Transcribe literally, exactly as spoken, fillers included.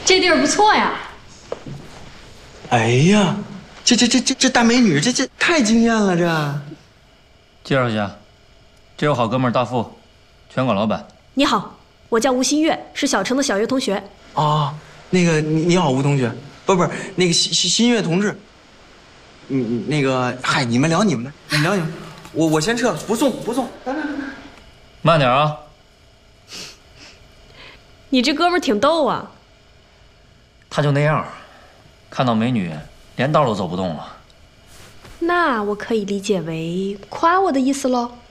这地儿不错呀。 哎呀，这这这这这大美女，这这太惊艳了，这。 介绍一下，这位好哥们儿大富，拳馆老板。 你好，我叫吴新月，是小城的小月同学。 哦，那个你你好，吴同学，不不是那个新新新月同志。你你那个，嗨，你们聊你们的，你聊你们，我我先撤了，不送不送。来来来来， 慢点啊。 你这哥们儿挺逗啊。 他就那样，看到美女连道都走不动了。 那我可以理解为夸我的意思喽。